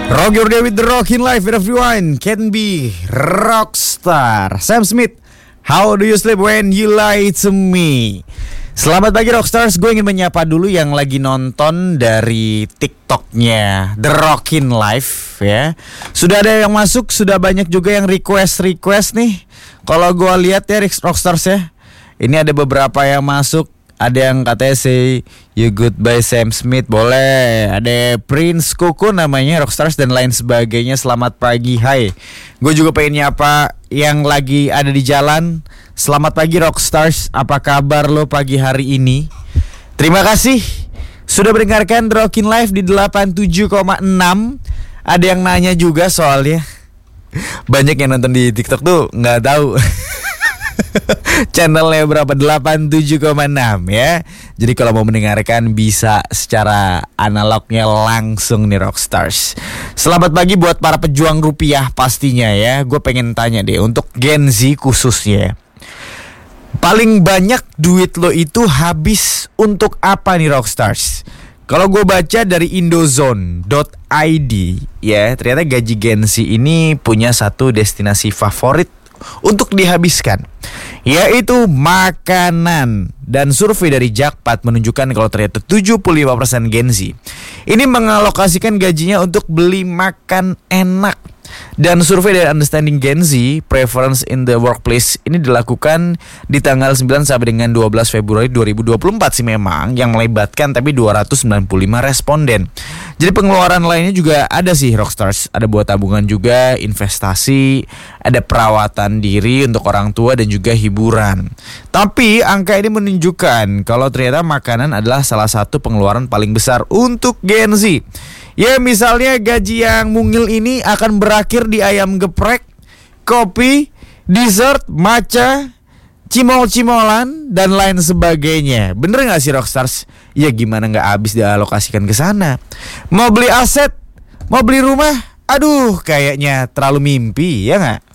Rock your day with the Rockin' Life. Everyone can be rockstar. Sam Smith, how do you sleep when you lie to me? Selamat pagi Rockstars. Gue ingin menyapa dulu yang lagi nonton dari TikToknya The Rockin' Life ya. Sudah ada yang masuk, sudah banyak juga yang request nih. Kalau gue lihat ya Rockstars ya, ini ada beberapa yang masuk. Ada yang katanya say you goodbye Sam Smith, boleh. Ada Prince Kuku namanya, Rockstars dan lain sebagainya. Selamat pagi, hai. Gue juga pengen nyapa yang lagi ada di jalan. Selamat pagi Rockstars, apa kabar lo pagi hari ini? Terima kasih sudah mendengarkan The Rockin' Life di 87,6. Ada yang nanya juga soalnya. Banyak yang nonton di TikTok tuh nggak tahu channelnya berapa, 87,6 ya. Jadi kalau mau mendengarkan bisa secara analognya langsung nih Rockstars. Selamat pagi buat para pejuang rupiah pastinya ya. Gue pengen tanya deh untuk Gen Z khususnya, paling banyak duit lo itu habis untuk apa nih Rockstars? Kalau gue baca dari indozone.id ya, ternyata gaji Gen Z ini punya satu destinasi favorit untuk dihabiskan, yaitu makanan. Dan survei dari Jakpat menunjukkan kalau ternyata 75% Gen Z ini mengalokasikan gajinya untuk beli makan enak. Dan survei dari Understanding Gen Z Preference in the Workplace ini dilakukan di tanggal 9 sampai dengan 12 Februari 2024 sih memang, yang melibatkan tapi 295 responden. Jadi pengeluaran lainnya juga ada sih Rockstars. Ada buat tabungan juga, investasi, ada perawatan diri untuk orang tua dan juga hiburan. Tapi angka ini menunjukkan kalau ternyata makanan adalah salah satu pengeluaran paling besar untuk Gen Z. Ya misalnya gaji yang mungil ini akan berakhir di ayam geprek, kopi, dessert, matcha, cimol-cimolan, dan lain sebagainya. Bener gak sih Rockstars? Ya gimana gak habis dialokasikan ke sana. Mau beli aset, mau beli rumah, aduh kayaknya terlalu mimpi ya gak?